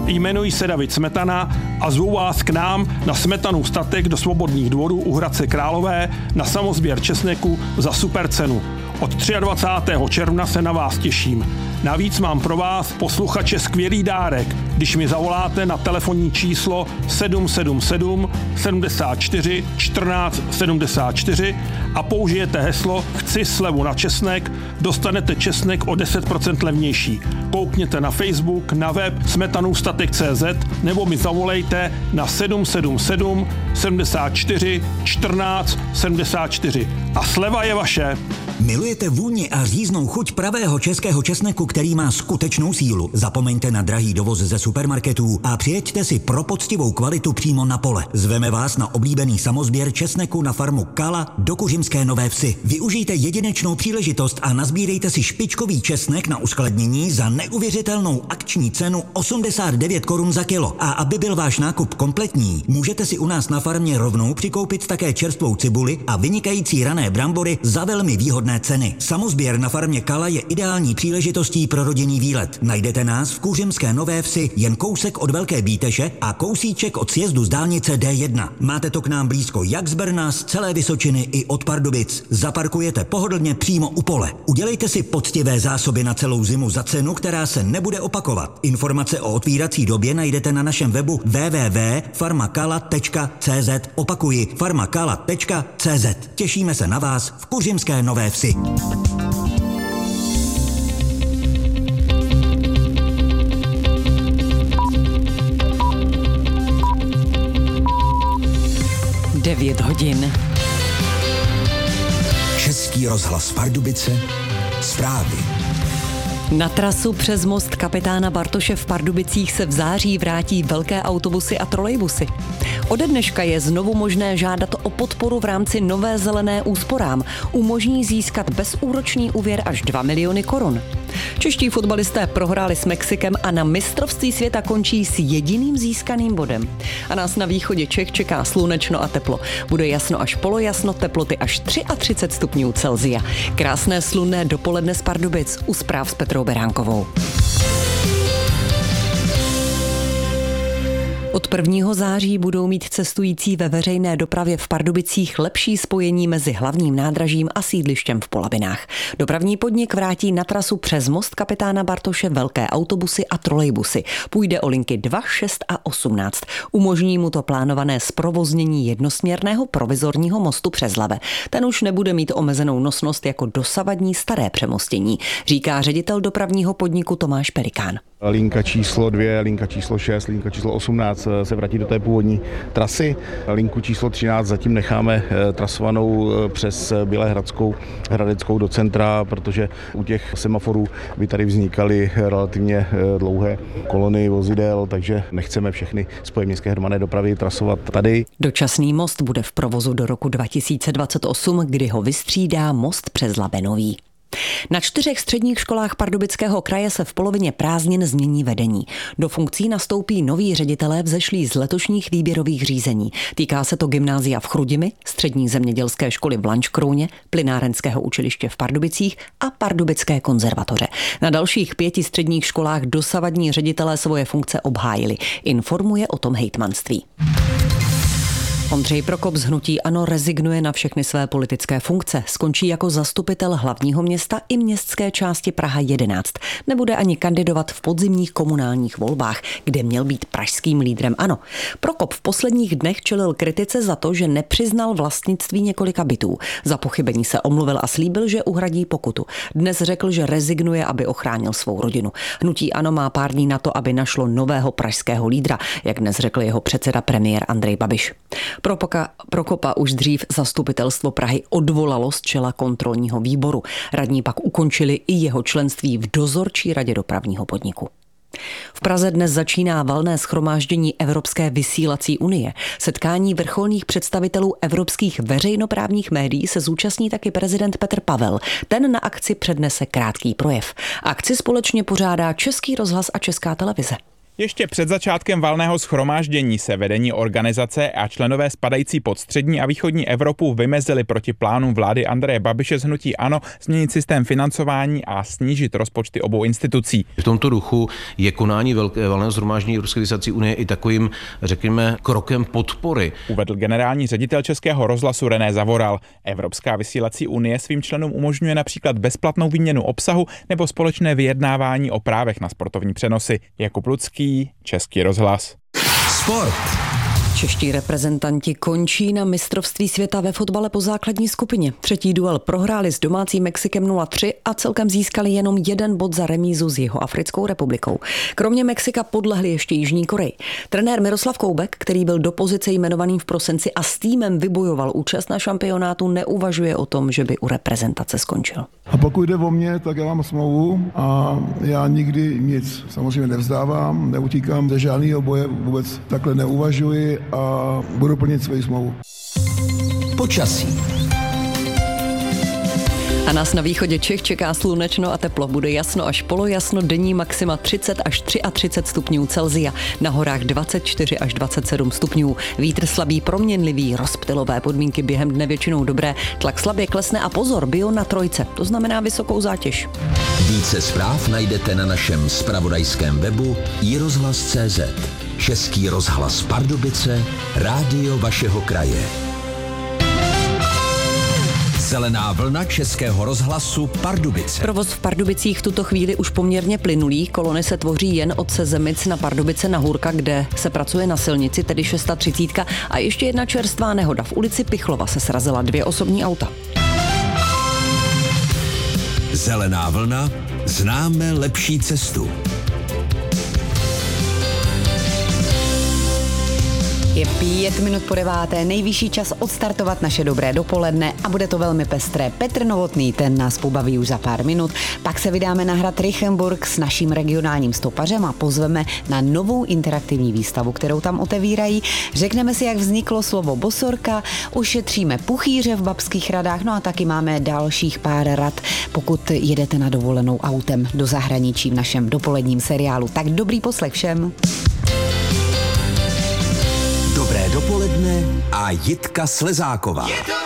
Jmenuji se David Smetana a zvu vás k nám na Smetanu statek do Svobodných dvorů u Hradce Králové na samosběr česneku za super cenu. Od 23. června se na vás těším. Navíc mám pro vás, posluchače, skvělý dárek, když mi zavoláte na telefonní číslo 777 74 14 74 a použijete heslo Chci slevu na česnek, dostanete česnek o 10% levnější. Koukněte na Facebook, na web smetanoustatek.cz nebo mi zavolejte na 777 74 14 74 a sleva je vaše. Milujete vůni a říznou chuť pravého českého česneku, který má skutečnou sílu? Zapomeňte na drahý dovoz ze supermarketů a přijeďte si pro poctivou kvalitu přímo na pole. Zveme vás na oblíbený samosběr česneku na farmu Kala do Kuřimské Nové Vsi. Využijte jedinečnou příležitost a nazbírejte si špičkový česnek na uskladnění za neuvěřitelnou akční cenu 89 korun za kilo. A aby byl váš nákup kompletní, můžete si u nás na farmě rovnou přikoupit také čerstvou cibuli a vynikající rané brambory za velmi výhodné ceny. Samosběr na farmě Kala je ideální příležitostí pro rodinný výlet. Najdete nás v Kuřimské Nové Vsi, jen kousek od Velké Bíteše a kousíček od sjezdu z dálnice D1. Máte to k nám blízko jak z Brna, z celé Vysočiny i od Pardubic. Zaparkujete pohodlně přímo u pole. Udělejte si poctivé zásoby na celou zimu za cenu, která se nebude opakovat. Informace o otvírací době najdete na našem webu www.farmakala.cz. Opakuji, farmakala.cz. Těšíme se na vás v Kuřimské Nové Vsi. Devět hodin. Český rozhlas Pardubice. Zprávy. Na trasu přes most kapitána Bartoše v Pardubicích se v září vrátí velké autobusy a trolejbusy. Ode dneška je znovu možné žádat o podporu v rámci Nové zelené úsporám. Umožní získat bezúročný úvěr až 2 miliony korun. Čeští fotbalisté prohráli s Mexikem a na mistrovství světa končí s jediným získaným bodem. A nás na východě Čech čeká slunečno a teplo. Bude jasno až polojasno, teploty až 33 stupňů Celsia. Krásné slunné dopoledne z Pardubic u zpráv s Petrou Beránkovou. Od 1. září budou mít cestující ve veřejné dopravě v Pardubicích lepší spojení mezi hlavním nádražím a sídlištěm v Polabinách. Dopravní podnik vrátí na trasu přes most kapitána Bartoše velké autobusy a trolejbusy. Půjde o linky 2, 6 a 18. Umožní mu to plánované zprovoznění jednosměrného provizorního mostu přes Labe. Ten už nebude mít omezenou nosnost jako dosavadní staré přemostění, říká ředitel dopravního podniku Tomáš Pelikán. Linka číslo 2, linka číslo 6, linka číslo 18 se vrátí do té původní trasy. Linku číslo 13 zatím necháme trasovanou přes Bělehradskou, Hradeckou do centra, protože u těch semaforů by tady vznikaly relativně dlouhé kolony vozidel, takže nechceme všechny spoje městské hromadné dopravy trasovat tady. Dočasný most bude v provozu do roku 2028, kdy ho vystřídá most přes Labenový. Na 4 středních školách Pardubického kraje se v polovině prázdnin změní vedení. Do funkcí nastoupí noví ředitelé vzešlí z letošních výběrových řízení. Týká se to gymnázia v Chrudimi, střední zemědělské školy v Lančkrouně, plynárenského učiliště v Pardubicích a Pardubické konzervatoře. Na dalších 5 středních školách dosavadní ředitelé svoje funkce obhájili. Informuje o tom hejtmanství. Ondřej Prokop z hnutí ANO rezignuje na všechny své politické funkce. Skončí jako zastupitel hlavního města i městské části Praha 11. Nebude ani kandidovat v podzimních komunálních volbách, kde měl být pražským lídrem ANO. Prokop v posledních dnech čelil kritice za to, že nepřiznal vlastnictví několika bytů. Za pochybení se omluvil a slíbil, že uhradí pokutu. Dnes řekl, že rezignuje, aby ochránil svou rodinu. Hnutí ANO má pár dní na to, aby našlo nového pražského lídra, jak dnes řekl jeho předseda premiér Andrej Babiš. Prokopa už dřív zastupitelstvo Prahy odvolalo z čela kontrolního výboru. Radní pak ukončili i jeho členství v dozorčí radě dopravního podniku. V Praze dnes začíná valné shromáždění Evropské vysílací unie. Setkání vrcholných představitelů evropských veřejnoprávních médií se zúčastní taky prezident Petr Pavel. Ten na akci přednese krátký projev. Akci společně pořádá Český rozhlas a Česká televize. Ještě před začátkem valného shromáždění se vedení organizace a členové spadající pod střední a východní Evropu vymezili proti plánům vlády Andreje Babiše z hnutí ANO změnit systém financování a snížit rozpočty obou institucí. V tomto duchu je konání valného shromáždění Ruské vysílací unie i takovým, řekněme, krokem podpory. Uvedl generální ředitel Českého rozhlasu René Zavoral. Evropská vysílací unie svým členům umožňuje například bezplatnou výměnu obsahu nebo společné vyjednávání o právech na sportovní přenosy. Jakub Lucký, Český rozhlas. Sport. Čeští reprezentanti končí na mistrovství světa ve fotbale po základní skupině. Třetí duel prohráli s domácím Mexikem 0-3 a celkem získali jenom 1 bod za remízu s Jihoafrickou republikou. Kromě Mexika podlehli ještě Jižní Koreji. Trenér Miroslav Koubek, který byl do pozice jmenovaný v prosinci a s týmem vybojoval účast na šampionátu, neuvažuje o tom, že by u reprezentace skončil. A pokud jde o mě, tak já mám smlouvu a já nikdy nic samozřejmě nevzdávám, neutíkám ze žádného boje, vůbec takhle neuvažuji a budu plnit svoji smlouvu. Počasí. A nás na východě Čech čeká slunečno a teplo. Bude jasno až polojasno, denní maxima 30 až 33 stupňů Celsia. Na horách 24 až 27 stupňů. Vítr slabý, proměnlivý, rozptylové podmínky během dne většinou dobré. Tlak slabě klesne a pozor, bio na 3, to znamená vysokou zátěž. Více zpráv najdete na našem zpravodajském webu iRozhlas.cz. Český rozhlas Pardubice, rádio vašeho kraje. Zelená vlna Českého rozhlasu Pardubice. Provoz v Pardubicích v tuto chvíli už poměrně plynulý. Kolony se tvoří jen od Sezemic na Pardubice na Hůrka, kde se pracuje na silnici, tedy 630. A ještě jedna čerstvá nehoda. V ulici Pichlova se srazila 2 osobní auta. Zelená vlna, známe lepší cestu. Je 5 minut po 9. Nejvyšší čas odstartovat naše dobré dopoledne a bude to velmi pestré. Petr Novotný, ten nás pobaví už za pár minut. Pak se vydáme na hrad Richenburg s naším regionálním stopařem a pozveme na novou interaktivní výstavu, kterou tam otevírají. Řekneme si, jak vzniklo slovo bosorka, ušetříme puchýře v Babských Radách, no a taky máme dalších pár rad, pokud jedete na dovolenou autem do zahraničí v našem dopoledním seriálu. Tak dobrý poslech všem. Dobré dopoledne a Jitka Slezáková.